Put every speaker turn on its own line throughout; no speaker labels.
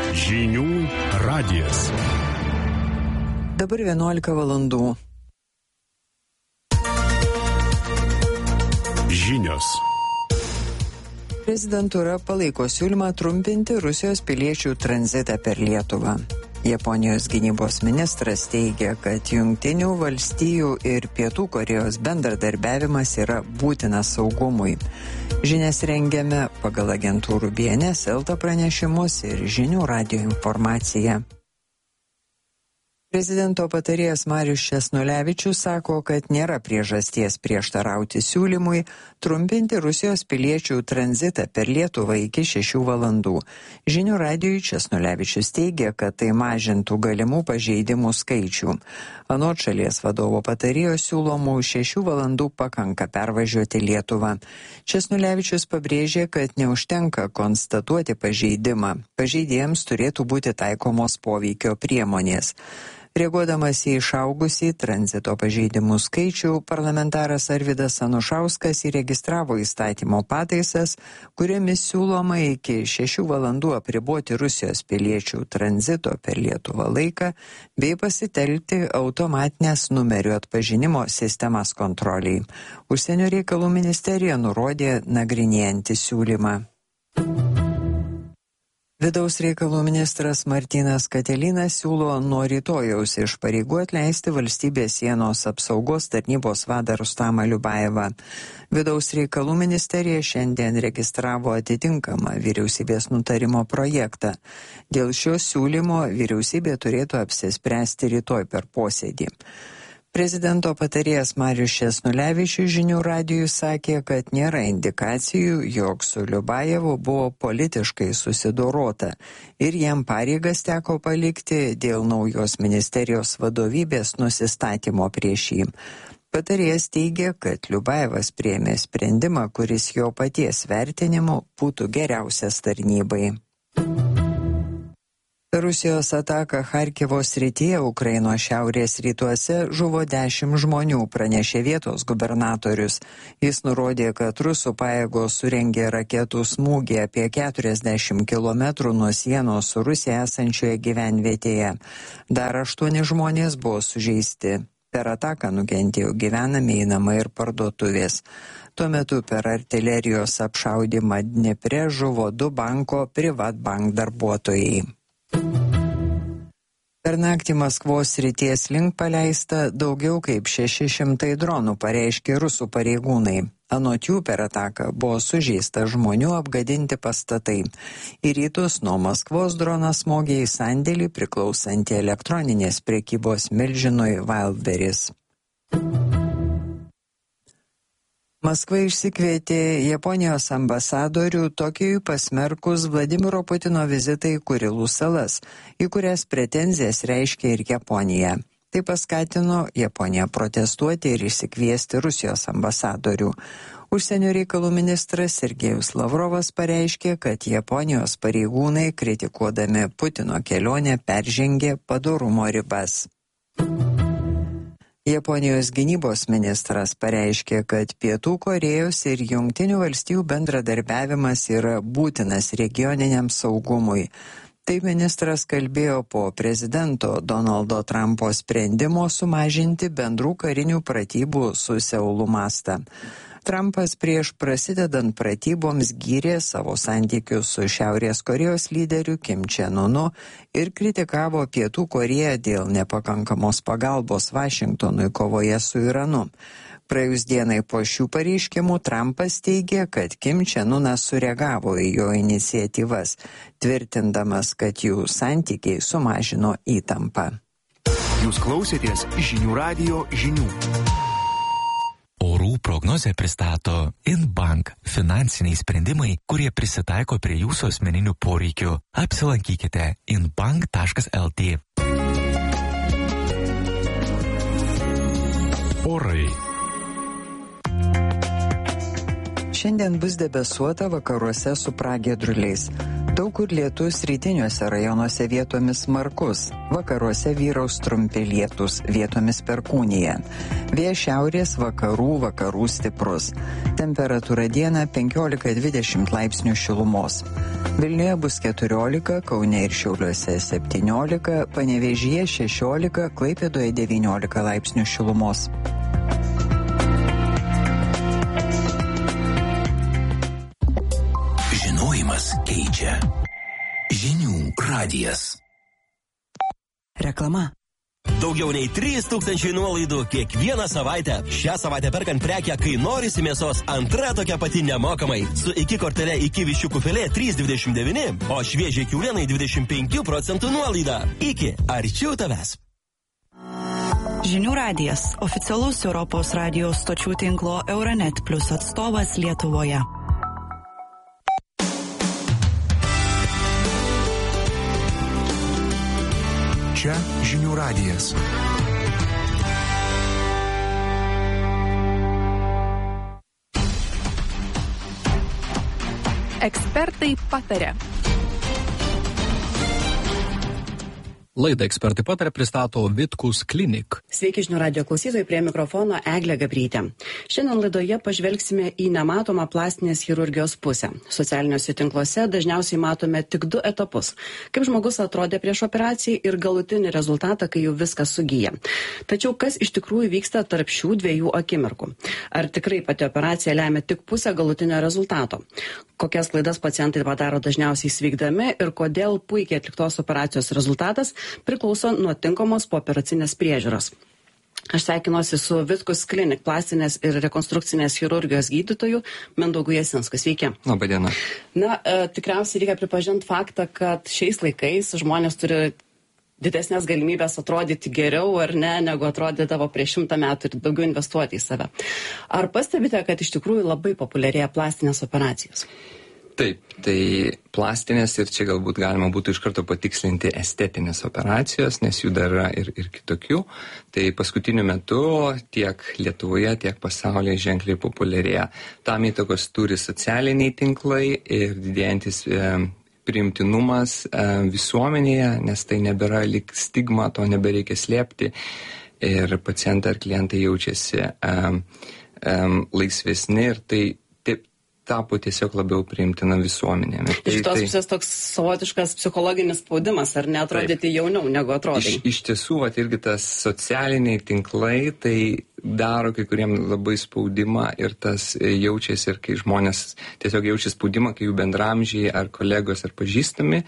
Žinių radijas.
Dabar 11 valandų.
Žinios.
Prezidentūra palaiko siūlymą trumpinti Rusijos piliečių tranzitą per Lietuvą. Japonijos gynybos ministras teigia, kad Jungtinių valstijų ir Pietų Korėjos bendradarbiavimas yra būtinas saugumui. Žinias rengiame pagal agentūrų BNS Elta pranešimus ir Žinių radijo informaciją. Prezidento patarėjas Marius Česnulevičius sako, kad nėra priežasties prieštarauti siūlymui trumpinti Rusijos piliečių tranzitą per Lietuvą iki 6 valandų. Žinių radijui Česnulevičius teigia, kad tai mažintų galimų pažeidimų skaičių. Anot šalies vadovo patarėjo siūlomų 6 valandų pakanka pervažiuoti Lietuvą. Česnulevičius pabrėžė, kad neužtenka konstatuoti pažeidimą. Pažeidėjams turėtų būti taikomos poveikio priemonės. Reaguodamas į išaugusį tranzito pažeidimų skaičių, parlamentaras Arvydas Anušauskas įregistravo įstatymo pataisas, kuriomis siūloma iki 6 valandų apriboti Rusijos piliečių tranzito per Lietuvą laiką bei pasitelkti automatinės numerių atpažinimo sistemas kontroliai. Užsienio reikalų ministerija nurodė nagrinėjanti siūlymą. Vidaus reikalų ministras Martynas Katilinas siūlo nuo rytojaus iš pareigų atleisti valstybės sienos apsaugos tarnybos vadą Rustamą Liubajevą. Vidaus reikalų ministerija šiandien registravo atitinkamą vyriausybės nutarimo projektą. Dėl šio siūlymo vyriausybė turėtų apsispręsti rytoj per posėdį. Prezidento patarėjas Marius Česnulevičius Žinių radijui sakė, kad nėra indikacijų, jog su Liubajevu buvo politiškai susidorota ir jam pareigas teko palikti dėl naujos ministerijos vadovybės nusistatymo prieš jį. Patarėjas teigia, kad Liubajevas priėmė sprendimą, kuris jo paties vertinimu būtų geriausias tarnybai. Per Rusijos ataką Charkivo srityje Ukrainos šiaurės rytuose žuvo 10 žmonių, pranešė vietos gubernatorius. Jis nurodė, kad rusų pajėgos surengė raketų smūgį apie 40 km nuo sienos su Rusija esančioje gyvenvietėje. Dar 8 žmonės buvo sužeisti. Per ataką nukentėjo gyvenamieji namai ir parduotuvės. Tuo metu per artilerijos apšaudymą Dniepre žuvo 2 banko Privatbank darbuotojai. Per naktį Maskvos srities link paleista daugiau kaip 600 dronų, pareiškė rusų pareigūnai. Anot jų per ataką buvo sužeista žmonių, apgadinti pastatai. Į rytus nuo Maskvos dronas smogė į sandėlį priklausantį elektroninės prekybos milžinui Wildberries. Maskva išsikvietė Japonijos ambasadorių Tokijui pasmerkus Vladimiro Putino vizitą į Kurilų salas, į kurias pretenzijas reiškia ir Japonija. Tai paskatino Japoniją protestuoti ir išsikviesti Rusijos ambasadorių. Užsienio reikalų ministras Sergejus Lavrovas pareiškė, kad Japonijos pareigūnai, kritikuodami Putino kelionę, peržengė padorumo ribas. Japonijos gynybos ministras pareiškė, kad Pietų Korėjos ir Jungtinių valstijų bendradarbiavimas yra būtinas regioniniam saugumui. Taip ministras kalbėjo po prezidento Donaldo Trumpo sprendimo sumažinti bendrų karinių pratybų su Seulu mastą. Trumpas prieš prasidedant pratyboms gyrė savo santykius su Šiaurės Korėjos lyderiu Kim Čen-unu ir kritikavo Pietų Korėją dėl nepakankamos pagalbos Vašingtonui kovoje su Iranu. Praėjus dienai po šių pareiškimų Trumpas teigė, kad Kim Čen-unas sureagavo į jo iniciatyvas, tvirtindamas, kad jų santykiai sumažino įtampą.
Jūs klausėtės Žinių radijo žinių.
Orų prognozę pristato Inbank – finansiniai sprendimai, kurie prisitaiko prie jūsų asmeninių poreikių. Apsilankykite inbank.lt.
Orai.
Šiandien bus debesuota, vakaruose su pragiedruliais. Daug kur lietus, rytiniuose rajonuose vietomis smarkus, vakaruose vyraus trumpi lietus, vietomis perkūnija. Vėjas šiaurės vakarų stiprus. Temperatūra dieną 15-20 laipsnių šilumos. Vilniuje bus 14, Kaune ir Šiauliuose 17, Panevėžyje 16, Klaipėdoje 19 laipsnių šilumos.
Žinojimas keičia. Žinių radijas.
Reklama.
Daugiau nei 3000 nuolaidų kiekvieną savaitę. Šią savaitę perkant prekę, kai norisi mėsos, antra tokia pati nemokamai. Su iki kortele iki viščiukų filė 3,29, o šviežiai kiaulienai 25% nuolaida. Iki arčiau tavęs.
Žinių radijas. Oficialus Europos radijos stočių tinklo Euronet Plus atstovas Lietuvoje.
Čia Žinių radijas.
Ekspertai pataria.
Laidą Ekspertai pataria pristato Vitkus Klinik.
Sveiki žinių radijo klausytojai, prie mikrofono Eglė Gabrytė. Šiandien laidoje pažvelgsime į nematomą plastinės chirurgijos pusę. Socialiniuose tinkluose dažniausiai matome tik 2 etapus. Kaip žmogus atrodė prieš operaciją ir galutinį rezultatą, kai jau viskas sugyja. Tačiau kas iš tikrųjų vyksta tarp šių 2 akimirkų? Ar tikrai pati operacija lemia tik pusę galutinio rezultato? Kokias klaidas pacientai padaro dažniausiai sveikdami ir kodėl puikiai atliktos operacijos rezultatas priklauso nuo tinkamos pooperacinės priežiūros. Aš sveikinuosi su Vitkus Klinik plastinės ir rekonstrukcinės chirurgijos gydytoju Mindaugu Jasinsku. Sveiki.
Labą dieną.
Tikriausiai reikia pripažinti faktą, kad šiais laikais žmonės turi didesnės galimybės atrodyti geriau ar ne, negu atrodydavo prieš 100 metų ir daugiau investuoti į save. Ar pastebite, kad iš tikrųjų labai populiarėja plastinės operacijos?
Taip, tai plastinės ir čia galbūt galima būtų iš karto patikslinti estetinės operacijos, nes jų dar yra ir kitokių. Tai paskutiniu metu tiek Lietuvoje, tiek pasaulyje ženkliai populiarėja. Tam įtakos turi socialiniai tinklai ir didėjantis priimtinumas visuomenėje, nes tai nebėra lyg stigma, to nebereikia slėpti ir pacientai ar klientai jaučiasi laisvesni ir tai tapo tiesiog labiau priimtina visuomenė.
Iš tos pusės toks savotiškas psichologinis spaudimas, ar neatrodyti jauniau negu atrodai?
Iš tiesų, irgi tas socialiniai tinklai, tai daro kai kuriem labai spaudimą ir tas jaučiasi ir kai žmonės tiesiog jaučia spaudimą, kai jų bendramžiai ar kolegos ar pažįstami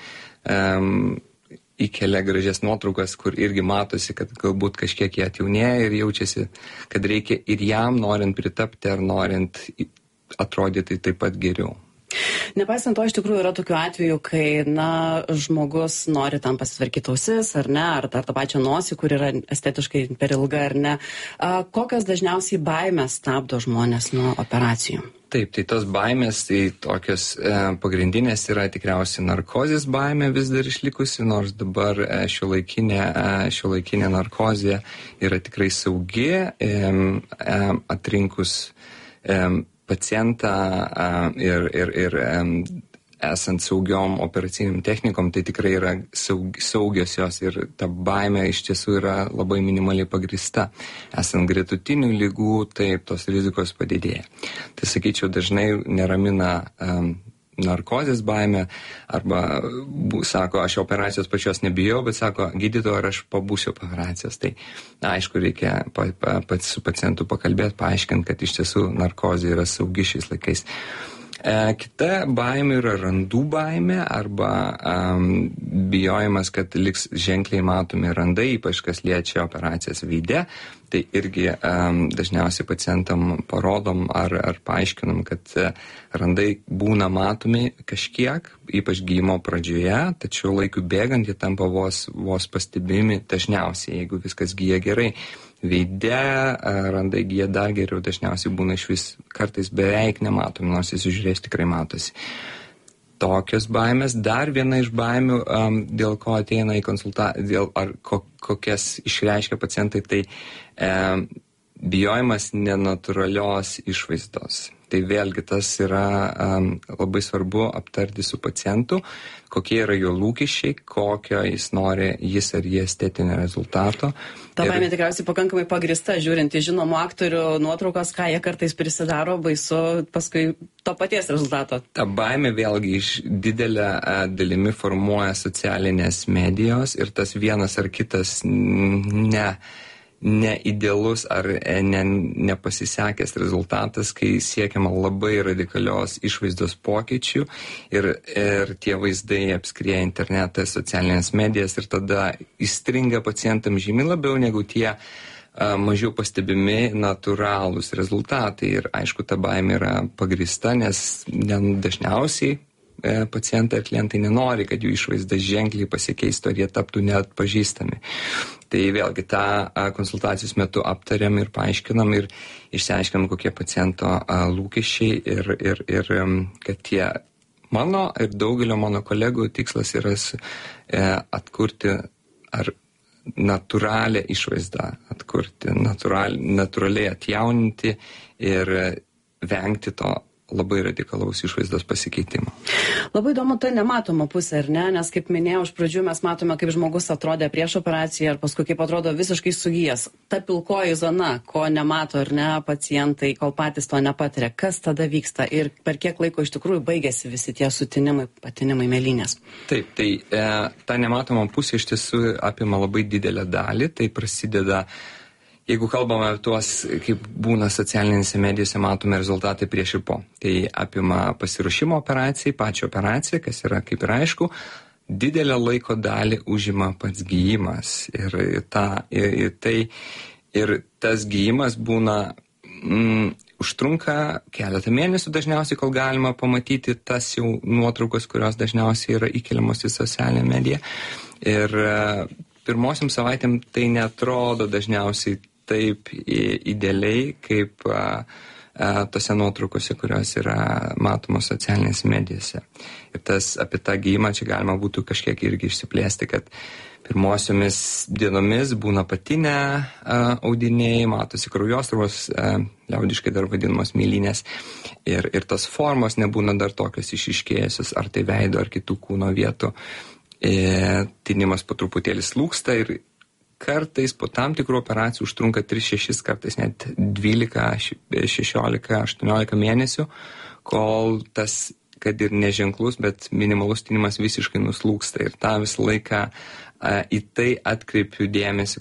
įkelia gražias nuotraukas, kur irgi matosi, kad galbūt kažkiek jie atjaunėja ir jaučiasi, kad reikia ir jam norint pritapti ar norint atrodyti taip pat geriau.
Nepaisant to, iš tikrųjų yra tokių atvejų, kai žmogus nori tam pasitvarkyti ausis, ar ne, ar tą pačią nosį, kur yra estetiškai per ilga, ar ne. Kokios dažniausiai baimės stabdo žmonės nuo operacijų?
Taip, tai tos baimės, tai tokios pagrindinės yra tikriausiai narkozės baimė vis dar išlikusi, nors dabar šiuolaikinė narkozė yra tikrai saugi, atrinkus pacientą ir esant saugiom operaciniam technikom, tai tikrai yra saugios jos ir ta baimė iš tiesų yra labai minimaliai pagrįsta. Esant gretutinių ligų, taip, tos rizikos padidėja. Tai sakyčiau, dažnai neramina narkozės baimė arba sako, aš operacijos pačios nebijau, bet sako, gydytojo, ar aš pabūsiu po operacijos. Tai aišku, reikia pats su pacientu pakalbėti, paaiškinti, kad iš tiesų narkozė yra saugi šiais laikais. Kita baimė yra randų baimė arba bijojimas, kad liks ženkliai matomi randai, ypač kas liečia operacijas veide. Tai irgi dažniausiai pacientam parodom ar paaiškinam, kad randai būna matomi kažkiek, ypač gydymo pradžioje, tačiau laikui bėgant jie tampa vos pastebimi dažniausiai, jeigu viskas gyja gerai. Veide randai gyja dar geriau, dažniausiai būna iš vis kartais beveik nematomi, nors įsižiūrės tikrai matosi. Tokios baimės. Dar viena iš baimių, dėl ko ateina į konsultaciją, kokias išreiškia pacientai, tai bijojimas nenatūralios išvaizdos. Tai vėlgi tas yra labai svarbu aptarti su pacientu, kokie yra jo lūkesčiai, kokio jis nori jis ar jie estetinio rezultato.
Ta baimė tikriausiai pakankamai pagrįsta, žiūrint į žinomų aktorių nuotraukas, ką jie kartais prisidaro, baisu paskui to paties rezultato.
Ta baimė vėlgi iš didelę dalimi formuoja socialinės medijos ir tas vienas ar kitas neidealus ar nepasisekęs rezultatas, kai siekiama labai radikalios išvaizdos pokyčių ir tie vaizdai apskrieja internetą, socialinės medijas ir tada įstringa pacientam žymiai labiau negu tie mažiau pastebimi natūralūs rezultatai. Ir aišku, ta baimė yra pagrįsta, nes dažniausiai pacientai ir klientai nenori, kad jų išvaizda ženkliai pasikeistų ar jie taptų neatpažįstami. Tai vėlgi tą konsultacijos metu aptariam ir paaiškinam ir išsiaiškinam, kokie paciento lūkesčiai ir kad tie mano ir daugelio mano kolegų tikslas yra atkurti ar natūralią išvaizdą, atkurti, natūraliai atjauninti ir vengti to labai radikalaus išvaizdos pasikeitimo.
Labai įdomu ta nematoma pusė, ar ne? Nes kaip minėjau, iš pradžių mes matome, kaip žmogus atrodė prieš operaciją ir paskui kaip atrodo visiškai sugijęs. Ta pilkoji zona, ko nemato ar ne pacientai, kol patys to nepatiria. Kas tada vyksta ir per kiek laiko iš tikrųjų baigėsi visi tie sutinimai, patinimai mėlynės?
Taip, tai ta nematoma pusė iš tiesų apima labai didelę dalį. Tai prasideda, jeigu kalbame tuos, kaip būna socialinėse medijose, matome rezultatai prieš ir po. Tai apima pasiruošimo operacijai, pačią operaciją, kas yra kaip ir aišku, didelę laiko dalį užima pats gyjimas. Ir tas gyjimas būna, užtrunka keletą mėnesių dažniausiai, kol galima pamatyti tas jau nuotraukas, kurios dažniausiai yra įkeliamos į socialinę mediją. Ir pirmosiam savaitėm tai netrodo dažniausiai taip idealiai, kaip tose nuotraukose, kurios yra matomos socialinėse medijose. Ir apie tą gijimą čia galima būtų kažkiek irgi išsiplėsti, kad pirmosiomis dienomis būna patinę audiniai, matosi kraujosruvos, liaudiškai dar vadinamos mėlynės, ir tos formos nebūna dar tokios išiškėjusios, ar tai veido, ar kitų kūno vietų. Tinimas po truputėlį slūgsta ir kartais po tam tikrų operacijų užtrunka 3-6, kartais net 12, 16, 18 mėnesių, kol tas, kad ir neženklus, bet minimalus tinimas visiškai nuslūgsta. Ir tą visą laiką į tai atkreipiu dėmesį